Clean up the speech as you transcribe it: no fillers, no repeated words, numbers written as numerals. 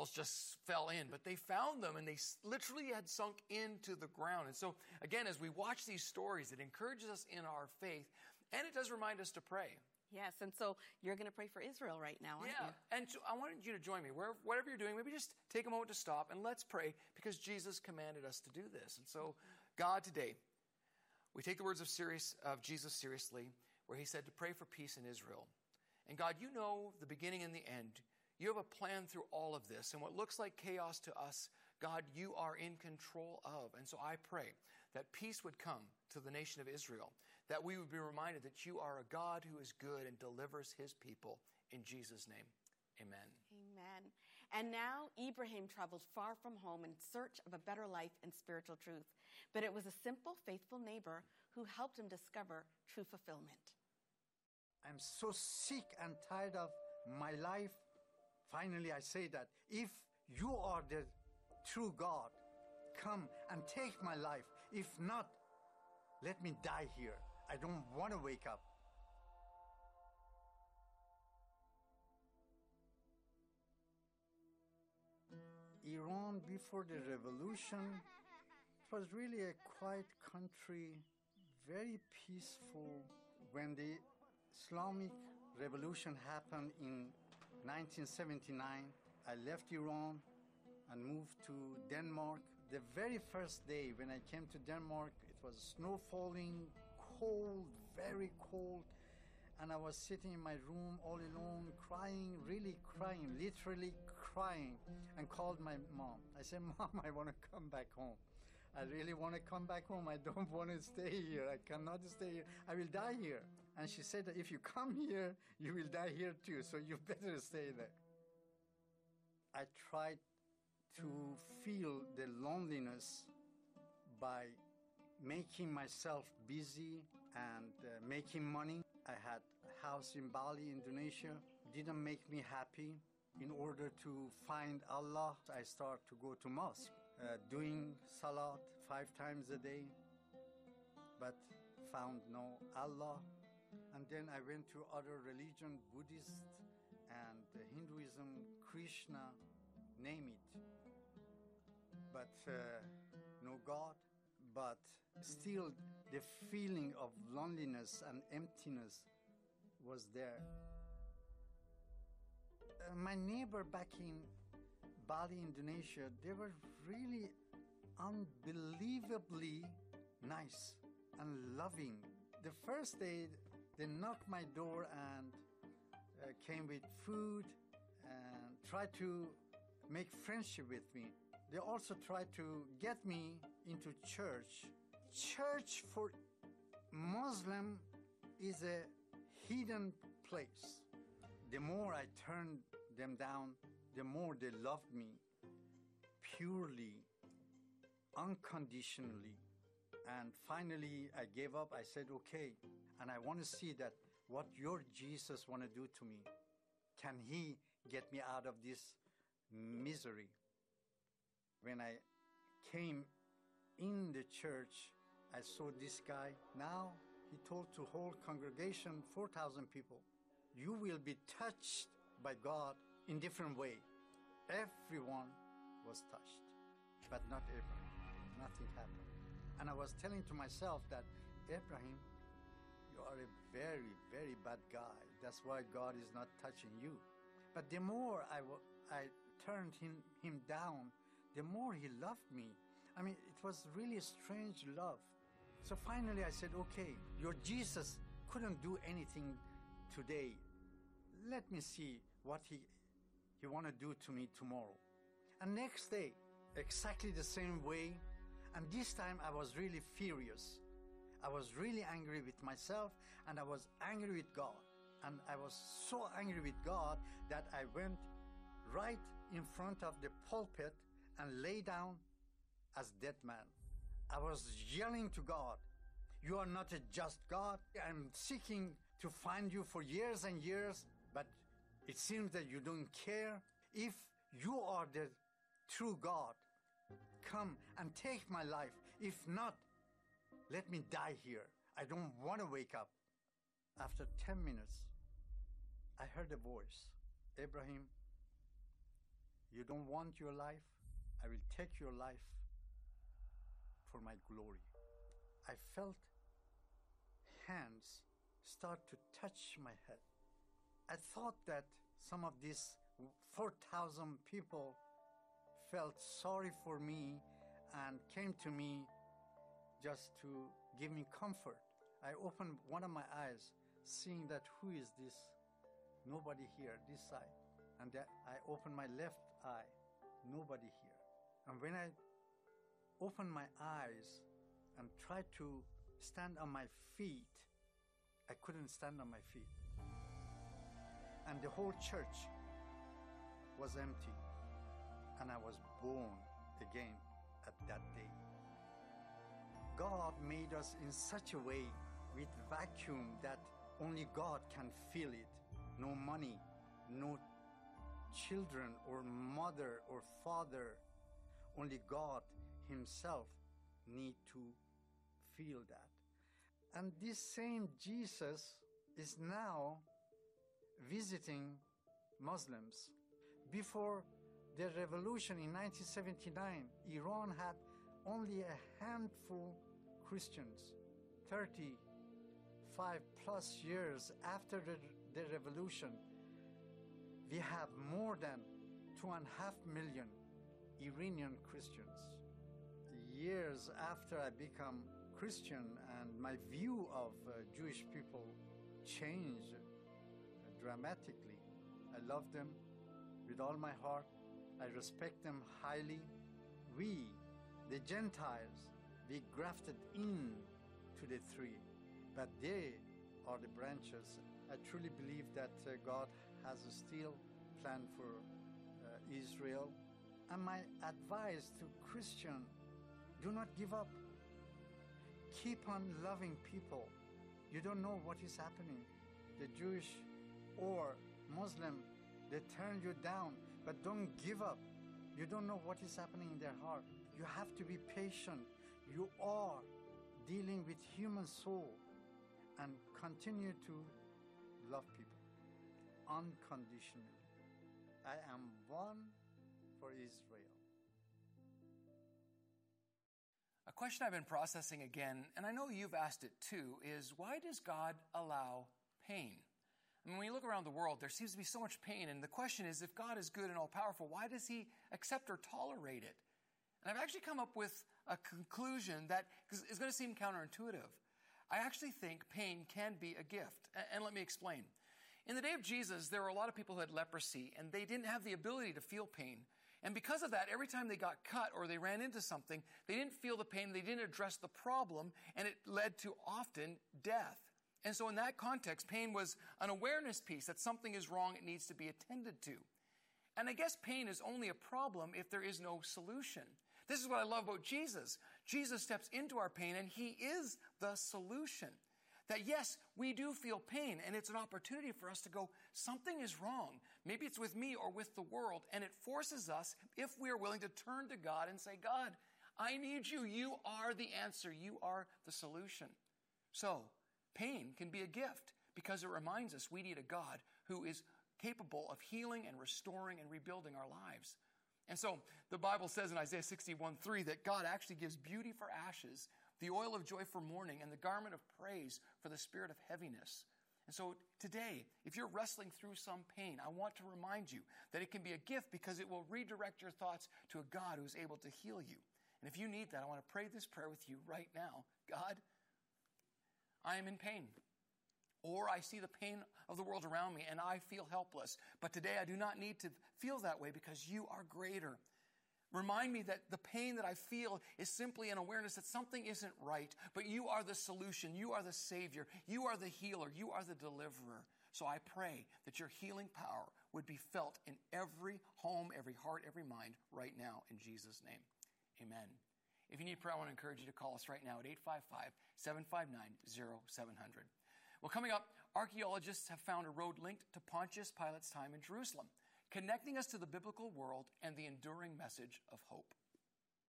almost just fell in, but they found them and they literally had sunk into the ground. And so, again, as we watch these stories, it encourages us in our faith, and it does remind us to pray. Yes, and so you're going to pray for Israel right now, aren't you? And so I wanted you to join me. Whatever you're doing, maybe just take a moment to stop and let's pray, because Jesus commanded us to do this. And so, God, today, we take the words of Jesus seriously, where he said to pray for peace in Israel. And God, you know the beginning and the end. You have a plan through all of this. And what looks like chaos to us, God, you are in control of. And so I pray that peace would come to the nation of Israel, that we would be reminded that you are a God who is good and delivers his people. In Jesus' name, amen. Amen. And now Ibrahim traveled far from home in search of a better life and spiritual truth. But it was a simple, faithful neighbor who helped him discover true fulfillment. I'm so sick and tired of my life. Finally, I say that if you are the true God, come and take my life. If not, let me die here. I don't want to wake up. Iran, before the revolution, it was really a quiet country, very peaceful. When the Islamic revolution happened in 1979, I left Iran and moved to Denmark. The very first day when I came to Denmark, it was snow falling, cold, very cold. And I was sitting in my room all alone, crying, really crying, literally crying, and called my mom. I said, Mom, I want to come back home. I really want to come back home. I don't want to stay here. I cannot stay here. I will die here. And she said that if you come here, you will die here too, so you better stay there. I tried to feel the loneliness by making myself busy and making money. I had a house in Bali, Indonesia. Didn't make me happy. In order to find Allah, I started to go to mosque, doing salat 5 times a day, but found no Allah. And then I went to other religion, Buddhist and Hinduism, Krishna, name it. But no God. But still the feeling of loneliness and emptiness was there. My neighbor back in Bali, Indonesia, they were really unbelievably nice and loving. The first day, they knocked my door and came with food and tried to make friendship with me. They also tried to get me into church. Church for Muslim is a hidden place. The more I turned them down, the more they loved me purely, unconditionally. And finally, I gave up. I said, okay, and I want to see that what your Jesus want to do to me. Can he get me out of this misery? When I came in the church, I saw this guy. Now he told to whole congregation, 4,000 people, you will be touched by God in different way. Everyone was touched, but not Abraham. Nothing happened. And I was telling to myself that, Abraham, you are a very, very bad guy. That's why God is not touching you. But the more I turned him down, the more he loved me. I mean, it was really a strange love. So finally I said, okay, your Jesus couldn't do anything today. Let me see what he want to do to me tomorrow. And next day, exactly the same way. And this time I was really furious. I was really angry with myself, and I was angry with God. And I was so angry with God that I went right in front of the pulpit and lay down as dead man. I was yelling to God, you are not a just God. I'm seeking to find you for years and years, but it seems that you don't care. If you are the true God, come and take my life. If not, let me die here. I don't want to wake up. After 10 minutes, I heard a voice. Abraham, You don't want your life? I will take your life for my glory. I felt hands start to touch my head. I thought that some of these 4,000 people felt sorry for me and came to me just to give me comfort. I opened one of my eyes, seeing that who is this? Nobody here, this side. And then I opened my left eye, nobody here. And when I opened my eyes and tried to stand on my feet, I couldn't stand on my feet. And the whole church was empty. And I was born again at that day. God made us in such a way with vacuum that only God can fill it. No money, no children or mother or father. Only God himself need to feel that. And this same Jesus is now visiting Muslims. Before the revolution in 1979, Iran had only a handful Christians. 35 plus years after the revolution, we have more than 2.5 million Iranian Christians. Years after I become Christian and my view of Jewish people changed dramatically. I love them with all my heart. I respect them highly. We, the Gentiles, we grafted in to the tree, but they are the branches. I truly believe that God has a still plan for Israel. And my advice to Christian, do not give up. Keep on loving people. You don't know what is happening. The Jewish or Muslim, they turn you down, but don't give up. You don't know what is happening in their heart. You have to be patient. You are dealing with human soul, and continue to love people unconditionally. I am one for Israel. A question I've been processing again, and I know you've asked it too, is why does God allow pain? I mean, when you look around the world, there seems to be so much pain, and the question is, if God is good and all-powerful, why does he accept or tolerate it? And I've actually come up with a conclusion that is going to seem counterintuitive. I actually think pain can be a gift, and let me explain. In the day of Jesus, there were a lot of people who had leprosy, and they didn't have the ability to feel pain. And because of that, every time they got cut or they ran into something, they didn't feel the pain, they didn't address the problem, and it led to often death. And so in that context, pain was an awareness piece that something is wrong, it needs to be attended to. And I guess pain is only a problem if there is no solution. This is what I love about Jesus. Jesus steps into our pain, and he is the solution. That yes, we do feel pain, and it's an opportunity for us to go, something is wrong. Maybe it's with me or with the world, and it forces us, if we are willing to turn to God and say, God, I need you. You are the answer. You are the solution. So, pain can be a gift because it reminds us we need a God who is capable of healing and restoring and rebuilding our lives. And so the Bible says in Isaiah 61:3 that God actually gives beauty for ashes, the oil of joy for mourning, and the garment of praise for the spirit of heaviness. And so today, if you're wrestling through some pain, I want to remind you that it can be a gift because it will redirect your thoughts to a God who's able to heal you. And if you need that, I want to pray this prayer with you right now. God, I am in pain. Or I see the pain of the world around me and I feel helpless. But today I do not need to feel that way because you are greater. Remind me that the pain that I feel is simply an awareness that something isn't right, but you are the solution. You are the Savior. You are the healer. You are the deliverer. So I pray that your healing power would be felt in every home, every heart, every mind right now in Jesus' name. Amen. If you need prayer, I want to encourage you to call us right now at 855-759-0700. Well, coming up, archaeologists have found a road linked to Pontius Pilate's time in Jerusalem, connecting us to the biblical world and the enduring message of hope.